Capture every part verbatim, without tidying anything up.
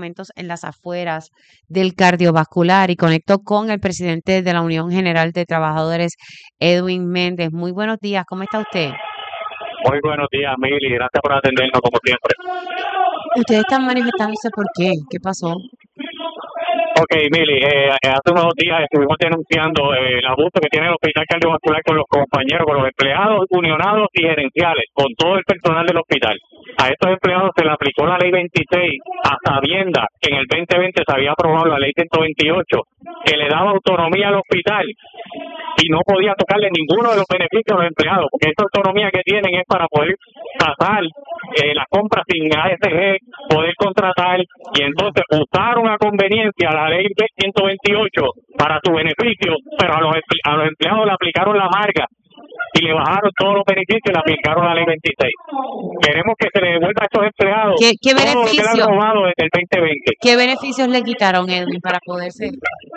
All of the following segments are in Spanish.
aumentos en las afueras del cardiovascular y conecto con el presidente de la Unión General de Trabajadores, Edwin Méndez. Muy buenos días, ¿cómo está usted? Muy buenos días, Mili. Gracias por atendernos como siempre. Ustedes están manifestándose, ¿por qué? ¿Qué pasó? Ok, Mili, eh, hace unos días estuvimos denunciando eh, el abuso que tiene el Hospital Cardiovascular con los compañeros, con los empleados unionados y gerenciales, con todo el personal del hospital. A estos empleados se le aplicó la ley veintiséis a sabiendas que en el veinte veinte se había aprobado la ley ciento veintiocho, que le daba autonomía al hospital y no podía tocarle ninguno de los beneficios a los empleados, porque esa autonomía que tienen es para poder tasar eh, las compras sin A S G, poder contratar, y entonces usaron a conveniencia la ley ciento veintiocho para su beneficio, pero a los, a los empleados le aplicaron la amarga y le bajaron todos los beneficios y le aplicaron la ley veintiséis. Queremos que se le devuelva a estos empleados ¿Qué, qué todo lo que le han beneficio? robado desde el veinte veinte. ¿Qué beneficios le quitaron, Edwin, para poderse?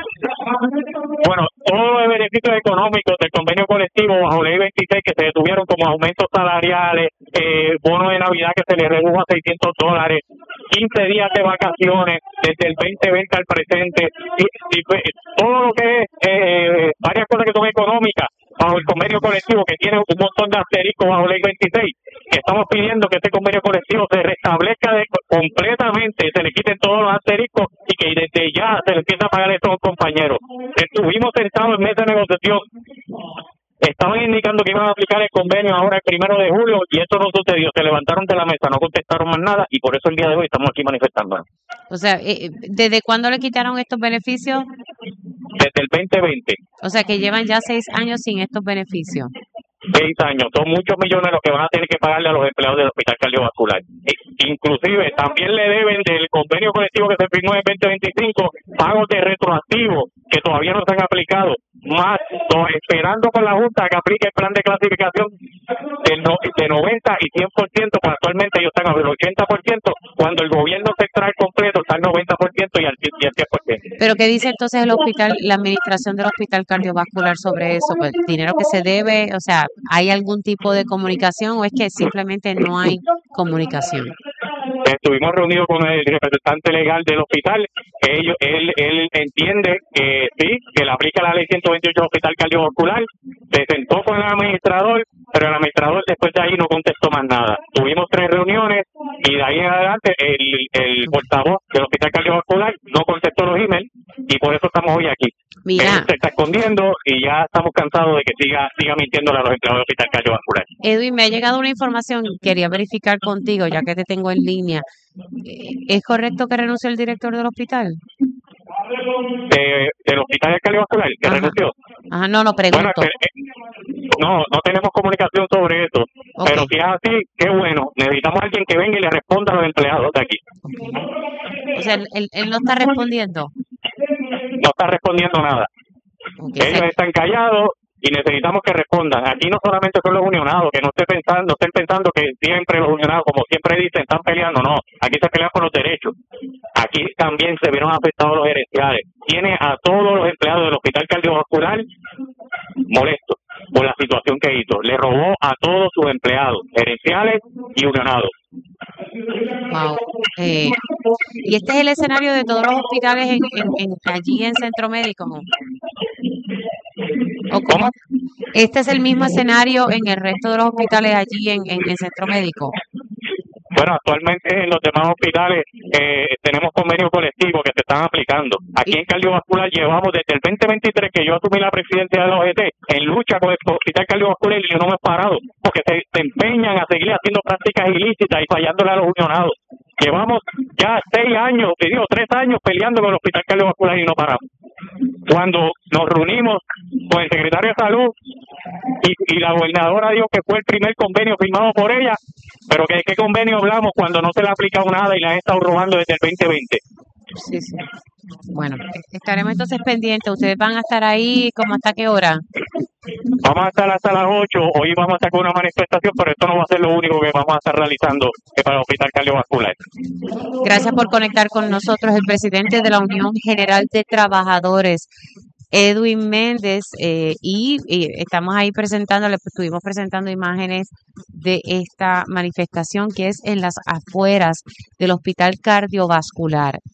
Bueno, todos los beneficios económicos del convenio colectivo bajo ley veintiséis que se detuvieron, como aumentos salariales, eh, bono de Navidad que se le redujo a seiscientos dólares, quince días de vacaciones desde el veinte veinte al presente, y, y, todo lo que es eh, varias cosas que son económicas bajo el convenio colectivo, que tiene un montón de asteriscos bajo ley veintiséis, que estamos pidiendo que este convenio colectivo se restablezca de, completamente, se le quiten todos los asteriscos y que desde ya se le empiece a pagar a estos compañeros. Estuvimos sentados en mesa de negociación, estaban indicando que iban a aplicar el convenio ahora el primero de julio y eso no sucedió, se levantaron de la mesa, no contestaron más nada y por eso el día de hoy estamos aquí manifestándonos. O sea, eh, ¿desde cuándo le quitaron estos beneficios? Desde el veinte veinte. O sea, que llevan ya seis años sin estos beneficios. Seis años, son muchos millones los que van a tener que pagarle a los empleados del Hospital Cardiovascular. E, inclusive, también le deben del convenio colectivo que se firmó en el veinte veinticinco pagos de retroactivo que todavía no se han aplicado, más to, esperando con la Junta que aplique el plan de clasificación de, no, de noventa y cien por ciento, pues actualmente ellos están al ochenta por ciento, cuando el gobierno central completo está al noventa por ciento y al cien por ciento. Pero ¿qué dice entonces el hospital, la administración del Hospital Cardiovascular sobre eso? Pues, dinero que se debe, o sea, ¿hay algún tipo de comunicación o es que simplemente no hay comunicación? Estuvimos reunidos con el representante legal del hospital. Ellos, él, él entiende que sí, que le aplica la ley ciento veintiocho al Hospital Cardiovascular. Se sentó con el administrador, pero el administrador después de ahí no contestó más nada. Tuvimos tres reuniones y de ahí en adelante el, el portavoz del Hospital Cardiovascular no contestó los emails y por eso estamos hoy aquí. Mira, Él se está escondiendo y ya estamos cansados de que siga siga mintiéndole a los empleados del Hospital Cardiovascular. Edwin, me ha llegado una información, quería verificar contigo, ya que te tengo en línea. ¿Es correcto que renunció el director del hospital? De, del Hospital Cardiovascular, que Ajá. renunció. Ajá, no, no, pregunto. Bueno, eh, no, no tenemos comunicación sobre eso, Okay. pero si es así, qué bueno. Necesitamos a alguien que venga y le responda a los empleados de aquí. Okay. O sea, él, él no está respondiendo. No está respondiendo nada. Okay, Ellos sí. están callados y necesitamos que respondan. Aquí no solamente son los unionados, que no estén pensando, no estén pensando que siempre los unionados, como siempre dicen, están peleando. No, aquí se pelean por los derechos. Aquí también se vieron afectados los gerenciales. Tiene a todos los empleados del Hospital Cardiovascular molestos por la situación que hizo. Le robó a todos sus empleados, gerenciales y unionados. Wow. Eh, y este es el escenario de todos los hospitales en, en, en allí en Centro Médico, ¿no? ¿O cómo? Este es el mismo escenario en el resto de los hospitales allí en, en, en Centro Médico. Bueno, actualmente en los demás hospitales eh, tenemos convenios colectivos que se están aplicando. Aquí en cardiovascular llevamos desde el veinte veintitrés que yo asumí la presidencia de la O G T en lucha con el Hospital Cardiovascular y yo no me he parado porque se, se empeñan a seguir haciendo prácticas ilícitas y fallándole a los unionados. Llevamos ya seis años, te digo, tres años peleando con el Hospital Cardiovascular y no paramos. Cuando nos reunimos con el secretario de Salud y, y la gobernadora dijo que fue el primer convenio firmado por ella, pero que de qué convenio hablamos cuando no se le ha aplicado nada y la han estado robando desde el veinte veinte. Sí, sí. Bueno, estaremos entonces pendientes. ¿Ustedes van a estar ahí como hasta qué hora? Vamos a estar hasta las ocho. Hoy vamos a sacar una manifestación, pero esto no va a ser lo único que vamos a estar realizando para el Hospital Cardiovascular. Gracias por conectar con nosotros, el presidente de la Unión General de Trabajadores, Edwin Méndez, eh, y, y estamos ahí presentando, le estuvimos presentando imágenes de esta manifestación que es en las afueras del Hospital Cardiovascular.